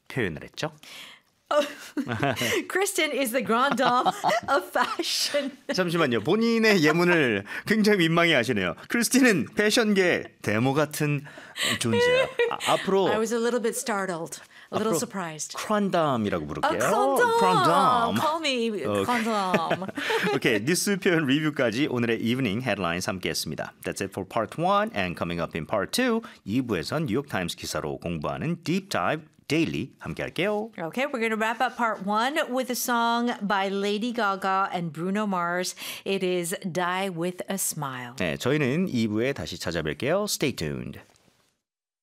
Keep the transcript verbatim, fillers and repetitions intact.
표현을 했죠? Kristen is the grande dame of fashion. 잠시만요. 본인의 예문을 굉장히 민망해하시네요. 크리스틴은 패션계 데모 같은 존재야. 아, 앞으로 I was a little bit startled, a little surprised. 크란담이라고 부를게요. 크란담. 크란담. Call me 크란담. 오케이, 뉴스 표현 리뷰까지 오늘의 Evening Headlines 함께했습니다. That's it for part one, and coming up in part two, 이 부에선 뉴욕타임스 기사로 공부하는 Deep Dive Daily 함께할게요. Okay, we're going to wrap up part one with a song by Lady Gaga and Bruno Mars. It is Die With a Smile. 네, 저희는 이 부에 다시 찾아뵐게요. Stay tuned.